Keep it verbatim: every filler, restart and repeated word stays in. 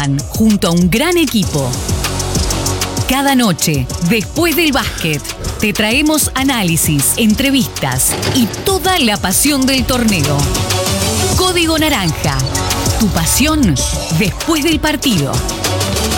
Bauman, junto a un gran equipo. Cada noche, después del básquet, te traemos análisis, entrevistas y toda la pasión del torneo. Código Naranja, tu pasión después del partido.